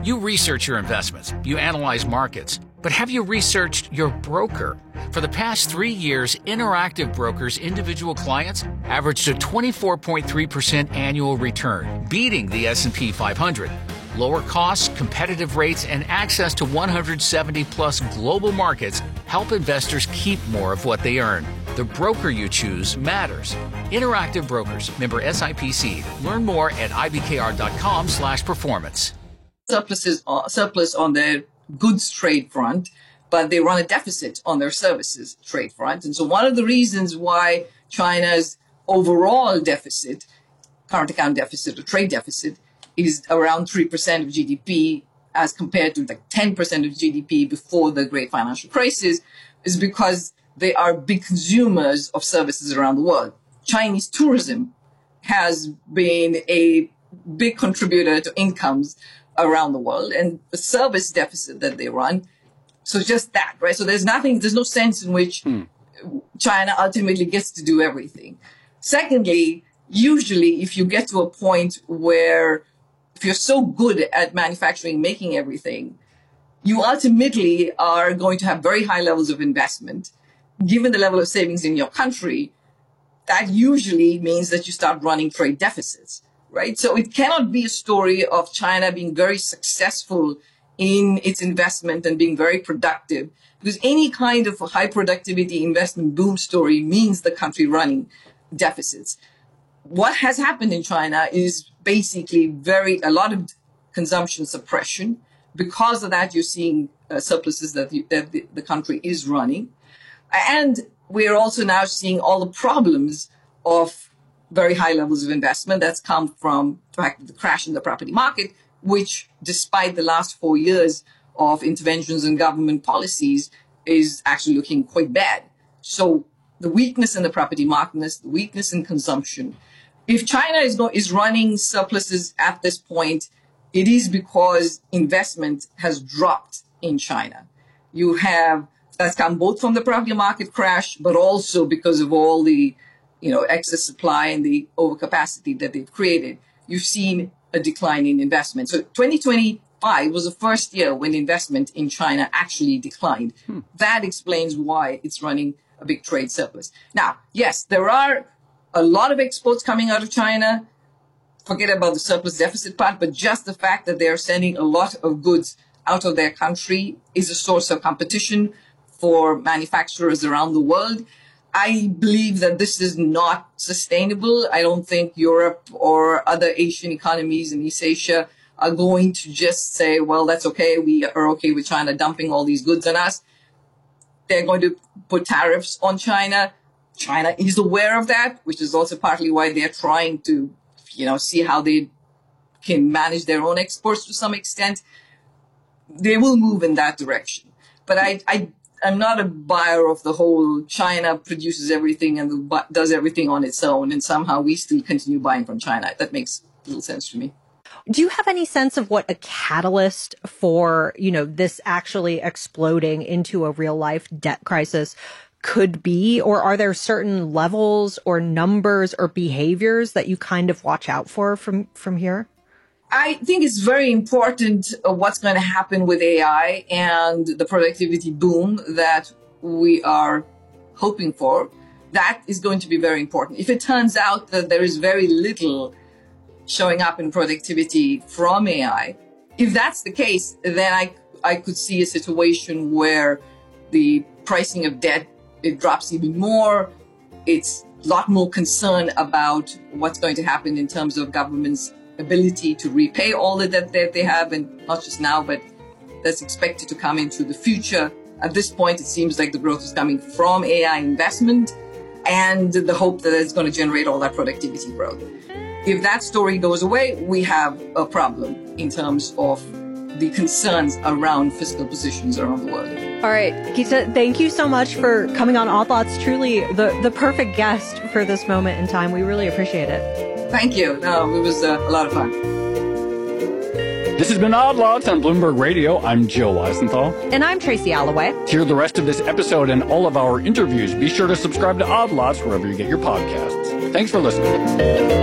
You research your investments, you analyze markets, but have you researched your broker? For the past 3 years, Interactive Brokers' individual clients averaged a 24.3% annual return, beating the S&P 500. Lower costs, competitive rates, and access to 170-plus global markets help investors keep more of what they earn. The broker you choose matters. Interactive Brokers, member SIPC. Learn more at ibkr.com/performance. Surplus on their goods trade front, but they run a deficit on their services trade front. And so one of the reasons why China's overall deficit, current account deficit or trade deficit, is around 3% of GDP as compared to like 10% of GDP before the great financial crisis is because they are big consumers of services around the world. Chinese tourism has been a big contributor to incomes around the world, and the service deficit that they run. So just that, right? So there's no sense in which China ultimately gets to do everything. Secondly, usually if you get to a point where if you're so good at manufacturing, making everything, you ultimately are going to have very high levels of investment. Given the level of savings in your country, that usually means that you start running trade deficits. Right? So it cannot be a story of China being very successful in its investment and being very productive, because any kind of a high productivity investment boom story means the country running deficits. What has happened in China is basically a lot of consumption suppression. Because of that, you're seeing surpluses that the country is running. And we're also now seeing all the problems of very high levels of investment that's come from the crash in the property market, which, despite the last 4 years of interventions in government policies, is actually looking quite bad. So the weakness in the property market, the weakness in consumption. If China is running surpluses at this point, it is because investment has dropped in China. That's come both from the property market crash, but also because of all the excess supply and the overcapacity that they've created. You've seen a decline in investment. So 2025 was the first year when investment in China actually declined. That explains why it's running a big trade surplus. Now, yes, there are a lot of exports coming out of China. Forget about the surplus deficit part, but just the fact that they're sending a lot of goods out of their country is a source of competition for manufacturers around the world. I believe that this is not sustainable. I don't think Europe or other Asian economies in East Asia are going to just say, well, that's okay. We are okay with China dumping all these goods on us. They're going to put tariffs on China. China is aware of that, which is also partly why they're trying to, see how they can manage their own exports to some extent. They will move in that direction. But I'm not a buyer of the whole China produces everything and does everything on its own, and somehow we still continue buying from China. That makes little sense to me. Do you have any sense of what a catalyst for, this actually exploding into a real life debt crisis could be? Or are there certain levels or numbers or behaviors that you kind of watch out for from here? I think it's very important what's going to happen with AI and the productivity boom that we are hoping for. That is going to be very important. If it turns out that there is very little showing up in productivity from AI, if that's the case, then I could see a situation where the pricing of debt, it drops even more. It's a lot more concern about what's going to happen in terms of government's ability to repay all the debt that they have, and not just now, but that's expected to come into the future. At this point, it seems like the growth is coming from AI investment and the hope that it's going to generate all that productivity growth. If that story goes away, we have a problem in terms of the concerns around fiscal positions around the world. All right, Geeta, thank you so much for coming on Odd Lots. Truly the perfect guest for this moment in time. We really appreciate it. Thank you. No, it was a lot of fun. This has been Odd Lots on Bloomberg Radio. I'm Joe Weisenthal. And I'm Tracy Alloway. To hear the rest of this episode and all of our interviews, be sure to subscribe to Odd Lots wherever you get your podcasts. Thanks for listening.